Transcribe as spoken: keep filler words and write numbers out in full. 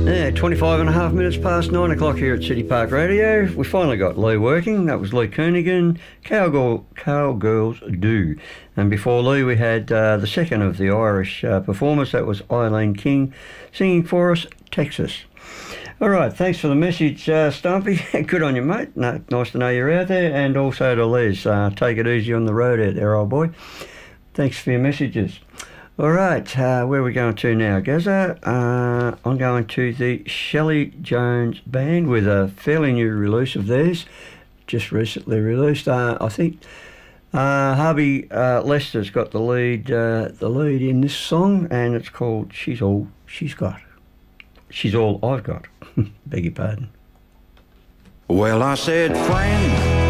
Yeah, twenty-five and a half minutes past nine o'clock here at City Park Radio. We finally got Lee working. That was Lee Koenigan, Cowgirl, Cowgirls Do. And before Lee, we had uh, the second of the Irish uh, performers. That was Eileen King singing for us, Texas. All right, thanks for the message, uh, Stumpy. Good on you, mate. No, nice to know you're out there. And also to Les, uh, take it easy on the road out there, old boy. Thanks for your messages. All right, uh, where are we going to now, Gazza? Uh, I'm going to the Shelley Jones Band with a fairly new release of theirs, just recently released. Uh, I think uh, Harvey uh, Lester's got the lead, uh, the lead in this song, and it's called "She's All She's Got." She's all I've got. Beg your pardon. Well, I said, friend,